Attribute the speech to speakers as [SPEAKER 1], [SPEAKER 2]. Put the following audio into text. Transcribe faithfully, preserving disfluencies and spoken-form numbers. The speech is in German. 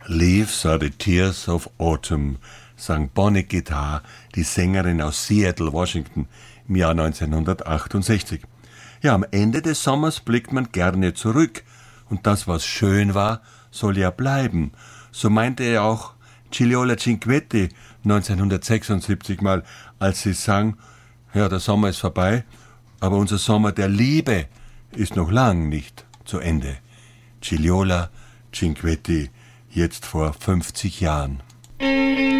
[SPEAKER 1] Leaves are the tears of autumn, sang Bonnie Guitar, die Sängerin aus Seattle, Washington, im Jahr neunzehnhundertachtundsechzig. Ja, am Ende des Sommers blickt man gerne zurück. Und das, was schön war, soll ja bleiben. So meinte er auch Gigliola Cinquetti neunzehnhundertsechsundsiebzig mal, als sie sang, ja, der Sommer ist vorbei, aber unser Sommer der Liebe ist noch lang nicht zu Ende. Gigliola Cinquetti, jetzt vor fünfzig Jahren.